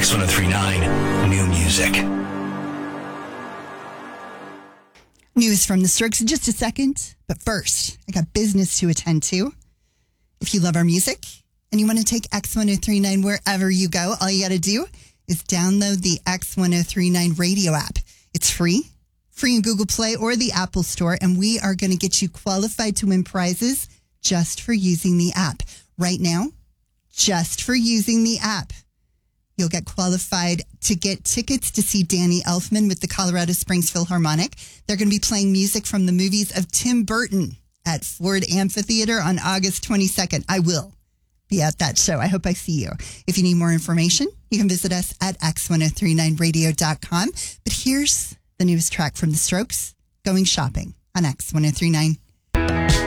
X1039 New Music. News from the Strokes in just a second. But first, I got business to attend to. If you love our music and you want to take X1039 wherever you go, all you got to do is download the X1039 radio app. It's free in Google Play or the Apple Store, and we are going to get you qualified to win prizes just for using the app. Right now, just for using the app, you'll get qualified to get tickets to see Danny Elfman with the Colorado Springs Philharmonic. They're going to be playing music from the movies of Tim Burton at Ford Amphitheater on August 22nd. I will be at that show. I hope I see you. If you need more information, you can visit us at x1039radio.com. But here's the newest track from the Strokes, Going Shopping on X1039.